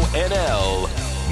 NL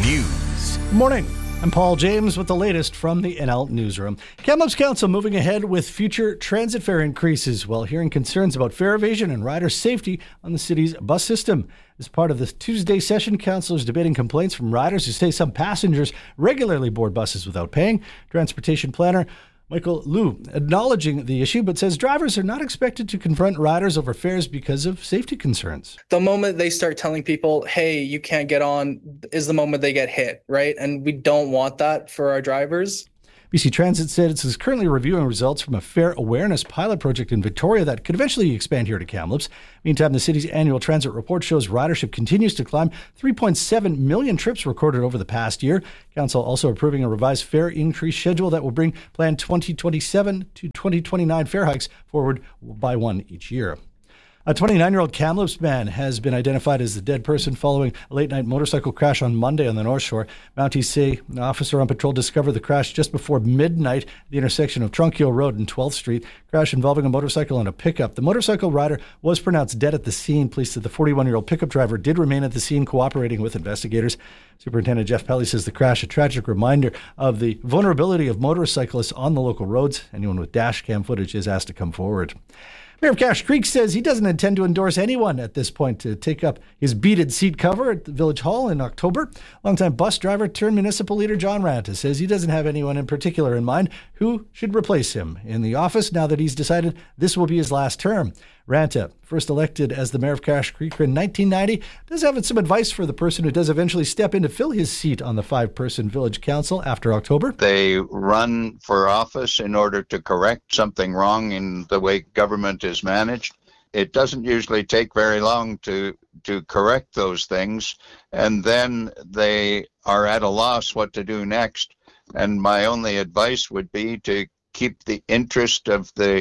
News. Good morning. I'm Paul James with the latest from the NL Newsroom. Kamloops Council moving ahead with future transit fare increases while hearing concerns about fare evasion and rider safety on the city's bus system. As part of the Tuesday session, councillors debating complaints from riders who say some passengers regularly board buses without paying. Transportation planner Michael Liu acknowledging the issue, but says drivers are not expected to confront riders over fares because of safety concerns. The moment they start telling people, hey, you can't get on, is the moment they get hit, right? And we don't want that for our drivers. BC Transit said it is currently reviewing results from a fare awareness pilot project in Victoria that could eventually expand here to Kamloops. Meantime, the city's annual transit report shows ridership continues to climb. 3.7 million trips recorded over the past year. Council also approving a revised fare increase schedule that will bring planned 2027 to 2029 fare hikes forward by one each year. A 29-year-old Kamloops man has been identified as the dead person following a late-night motorcycle crash on Monday on the North Shore. Mounties say an officer on patrol discovered the crash just before midnight at the intersection of Trunk Hill Road and 12th Street. Crash involving a motorcycle and a pickup. The motorcycle rider was pronounced dead at the scene. Police said the 41-year-old pickup driver did remain at the scene cooperating with investigators. Superintendent Jeff Pelly says the crash a tragic reminder of the vulnerability of motorcyclists on the local roads. Anyone with dash cam footage is asked to come forward. Mayor of Cache Creek says he doesn't intend to endorse anyone at this point to take up his beaded seat cover at the Village Hall in October. Longtime bus driver turned municipal leader John Ranta says he doesn't have anyone in particular in mind who should replace him in the office now that he's decided this will be his last term. Ranta, first elected as the mayor of Cache Creek in 1990, does have some advice for the person who does eventually step in to fill his seat on the 5-person village council after October. They run for office in order to correct something wrong in the way government is managed. It doesn't usually take very long to correct those things, and then they are at a loss what to do next. And my only advice would be to keep the interest of the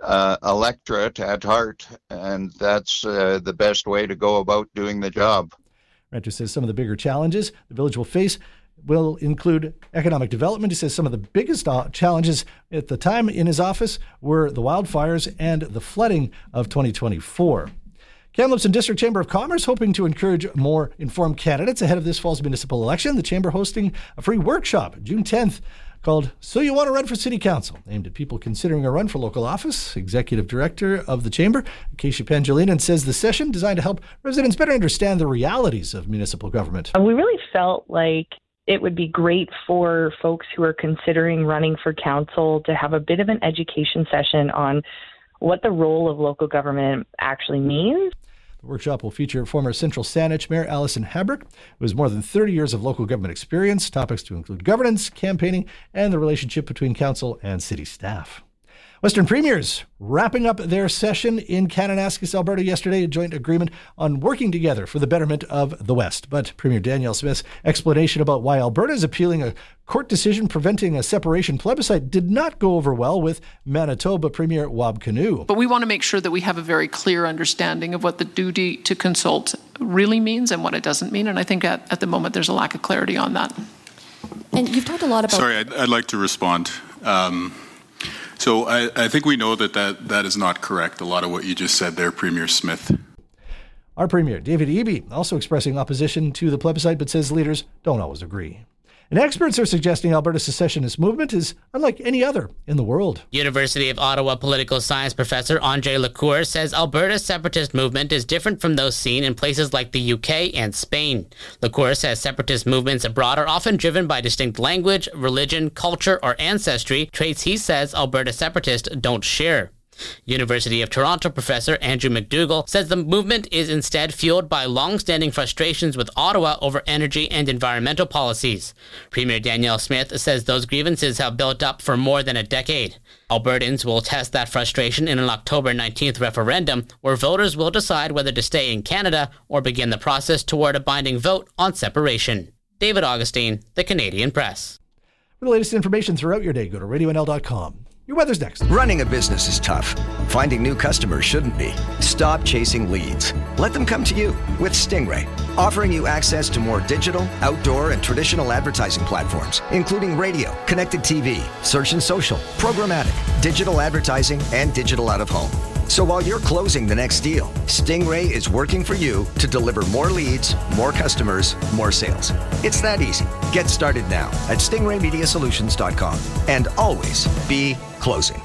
electorate at heart, and that's the best way to go about doing the job. Ranta says some of the bigger challenges the village will face will include economic development. He says some of the biggest challenges at the time in his office were the wildfires and the flooding of 2024. Kamloops and District Chamber of Commerce hoping to encourage more informed candidates ahead of this fall's municipal election. The Chamber hosting a free workshop June 10th called So You Want to Run for City Council, aimed at people considering a run for local office. Executive Director of the Chamber, Acacia Pangilinan, says the session designed to help residents better understand the realities of municipal government. We really felt like it would be great for folks who are considering running for council to have a bit of an education session on what the role of local government actually means. The workshop will feature former Central Saanich Mayor Alison Habrick, who has more than 30 years of local government experience. Topics to include governance, campaigning, and the relationship between council and city staff. Western Premiers wrapping up their session in Kananaskis, Alberta yesterday, a joint agreement on working together for the betterment of the West. But Premier Danielle Smith's explanation about why Alberta is appealing a court decision preventing a separation plebiscite did not go over well with Manitoba Premier Wab Kinew. But we want to make sure that we have a very clear understanding of what the duty to consult really means and what it doesn't mean. And I think at the moment there's a lack of clarity on that. And you've talked a lot about... Sorry, I'd like to respond. So I think we know that is not correct, a lot of what you just said there, Premier Smith. Our Premier, David Eby, also expressing opposition to the plebiscite, but says leaders don't always agree. And experts are suggesting Alberta's secessionist movement is unlike any other in the world. University of Ottawa political science professor Andre Lacour says Alberta's separatist movement is different from those seen in places like the UK and Spain. Lacour says separatist movements abroad are often driven by distinct language, religion, culture, or ancestry, traits he says Alberta separatists don't share. University of Toronto professor Andrew McDougall says the movement is instead fueled by long-standing frustrations with Ottawa over energy and environmental policies. Premier Danielle Smith says those grievances have built up for more than a decade. Albertans will test that frustration in an October 19th referendum where voters will decide whether to stay in Canada or begin the process toward a binding vote on separation. David Augustine, The Canadian Press. For the latest information throughout your day, go to radionl.com. Your weather's next. Running a business is tough. Finding new customers shouldn't be. Stop chasing leads. Let them come to you with Stingray, offering you access to more digital, outdoor, and traditional advertising platforms, including radio, connected TV, search and social, programmatic, digital advertising, and digital out of home. So while you're closing the next deal, Stingray is working for you to deliver more leads, more customers, more sales. It's that easy. Get started now at stingraymediasolutions.com and always be closing.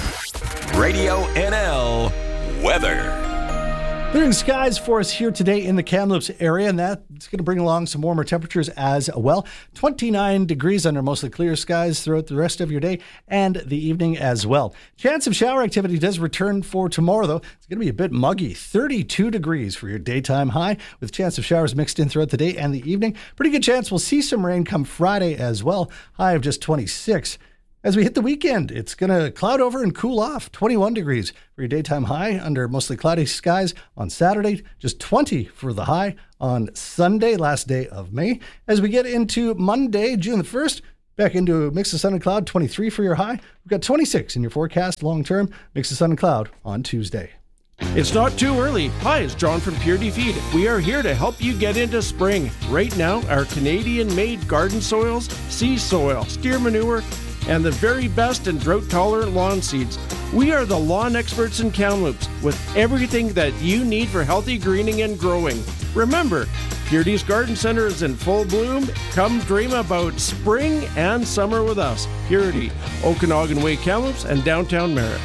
Radio NL weather. Clearing skies for us here today in the Kamloops area, and that's going to bring along some warmer temperatures as well. 29 degrees under mostly clear skies throughout the rest of your day and the evening as well. Chance of shower activity does return for tomorrow, though. It's going to be a bit muggy. 32 degrees for your daytime high, with chance of showers mixed in throughout the day and the evening. Pretty good chance we'll see some rain come Friday as well. High of just 26. As we hit the weekend, it's going to cloud over and cool off. 21 degrees for your daytime high under mostly cloudy skies on Saturday. Just 20 for the high on Sunday, last day of May. As we get into Monday, June the 1st, back into a mix of sun and cloud, 23 for your high. We've got 26 in your forecast long term, mix of sun and cloud on Tuesday. It's not too early. Hi, it's John from Purity Feed. We are here to help you get into spring. Right now, our Canadian-made garden soils, sea soil, steer manure, and the very best in drought-tolerant lawn seeds. We are the lawn experts in Kamloops with everything that you need for healthy greening and growing. Remember, Purity's Garden Center is in full bloom. Come dream about spring and summer with us. Purity, Okanagan Way, Kamloops, and downtown Merritt.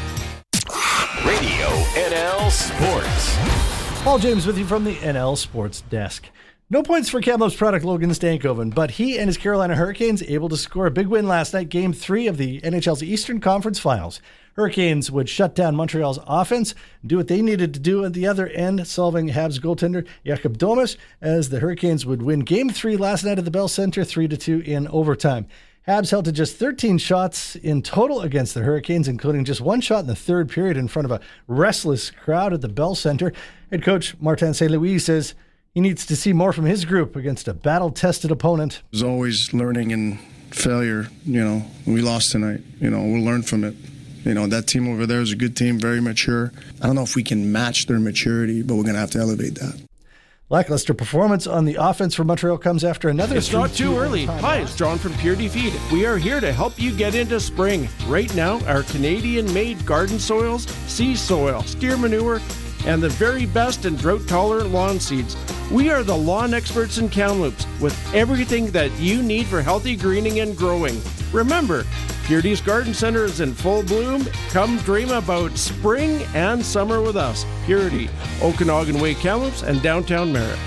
Radio NL Sports. Paul James with you from the NL Sports Desk. No points for Kamloops product Logan Stankoven, but he and his Carolina Hurricanes able to score a big win last night, Game 3 of the NHL's Eastern Conference Finals. Hurricanes would shut down Montreal's offense, do what they needed to do at the other end, solving Habs goaltender Jakob Domas, as the Hurricanes would win Game 3 last night at the Bell Center, 3-2 in overtime. Habs held to just 13 shots in total against the Hurricanes, including just one shot in the third period in front of a restless crowd at the Bell Center. Head coach Martin St. Louis says he needs to see more from his group against a battle-tested opponent. There's always learning and failure. We lost tonight. We'll learn from it. That team over there is a good team, very mature. I don't know if we can match their maturity, but we're going to have to elevate that. Lackluster performance on the offense for Montreal comes after another. It's not too early. Hi, it's John from Purity Feed. We are here to help you get into spring. Right now, our Canadian-made garden soils, sea soil, steer manure, and the very best in drought-tolerant lawn seeds. We are the lawn experts in Kamloops with everything that you need for healthy greening and growing. Remember, Purity's Garden Center is in full bloom. Come dream about spring and summer with us. Purity, Okanagan Way, Kamloops, and downtown Merritt.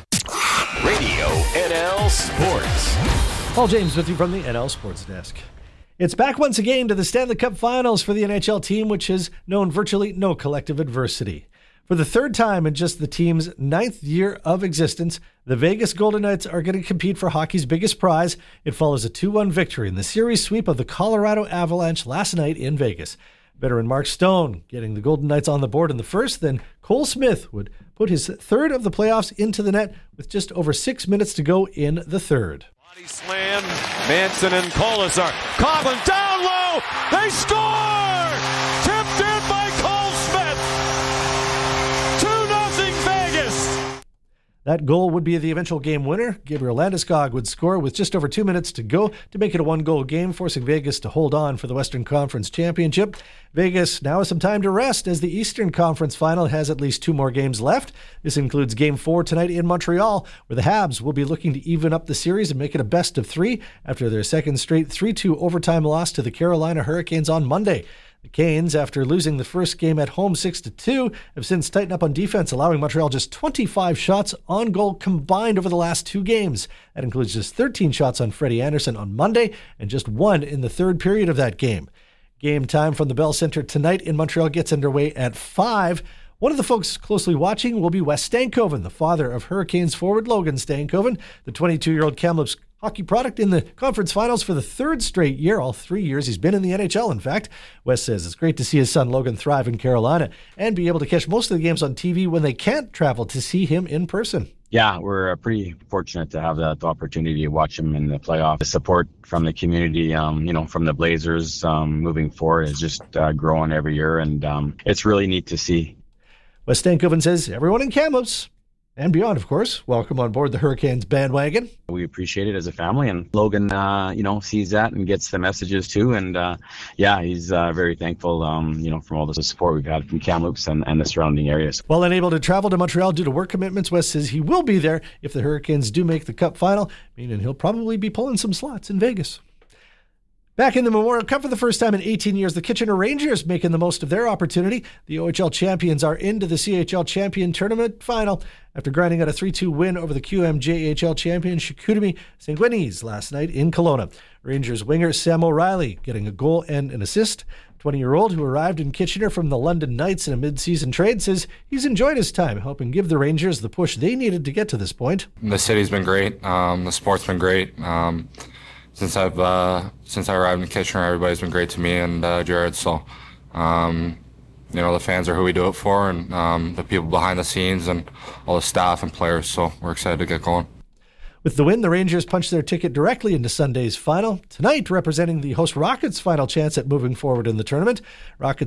Radio NL Sports. Paul James with you from the NL Sports Desk. It's back once again to the Stanley Cup Finals for the NHL team, which has known virtually no collective adversity. For the third time in just the team's 9th year of existence, the Vegas Golden Knights are going to compete for hockey's biggest prize. It follows a 2-1 victory in the series sweep of the Colorado Avalanche last night in Vegas. Veteran Mark Stone getting the Golden Knights on the board in the first, then Cole Smith would put his third of the playoffs into the net with just over 6 minutes to go in the third. Body slam, Manson and Colasar. Coughlin down low, they score! Tipped in by Cole Smith! 2-0 Vegas! That goal would be the eventual game winner. Gabriel Landeskog would score with just over 2 minutes to go to make it a 1-goal game, forcing Vegas to hold on for the Western Conference Championship. Vegas now has some time to rest as the Eastern Conference Final has at least 2 more games left. This includes Game 4 tonight in Montreal, where the Habs will be looking to even up the series and make it a best of 3 after their second straight 3-2 overtime loss to the Carolina Hurricanes on Monday. The Canes, after losing the first game at home 6-2, have since tightened up on defense, allowing Montreal just 25 shots on goal combined over the last 2 games. That includes just 13 shots on Freddie Anderson on Monday and just 1 in the third period of that game. Game time from the Bell Center tonight in Montreal gets underway at 5. One of the folks closely watching will be Wes Stankoven, the father of Hurricanes forward Logan Stankoven, the 22-year-old Kamloops hockey product in the conference finals for the 3rd straight year, all 3 years he's been in the NHL, in fact. Wes says it's great to see his son Logan thrive in Carolina and be able to catch most of the games on TV when they can't travel to see him in person. Yeah, we're pretty fortunate to have the opportunity to watch him in the playoffs. The support from the community, from the Blazers moving forward is just growing every year, and it's really neat to see. Wes Stankoven says everyone in Kamloops and beyond, of course. Welcome on board the Hurricanes bandwagon. We appreciate it as a family, and Logan, sees that and gets the messages too. And he's very thankful, from all the support we've had from Kamloops and the surrounding areas. While unable to travel to Montreal due to work commitments, West says he will be there if the Hurricanes do make the Cup final, meaning he'll probably be pulling some slots in Vegas. Back in the Memorial Cup for the first time in 18 years, the Kitchener Rangers making the most of their opportunity. The OHL champions are into the CHL champion tournament final after grinding out a 3-2 win over the QMJHL champion Chicoutimi Saguenay last night in Kelowna. Rangers winger Sam O'Reilly getting a goal and an assist. 20-year-old who arrived in Kitchener from the London Knights in a mid-season trade says he's enjoyed his time, helping give the Rangers the push they needed to get to this point. The city's been great. The sport's been great. Since I arrived in Kitchener, everybody's been great to me and Jared. So, the fans are who we do it for, and the people behind the scenes and all the staff and players. So we're excited to get going. With the win, the Rangers punched their ticket directly into Sunday's final. Tonight, representing the host Rockets' final chance at moving forward in the tournament, Rockets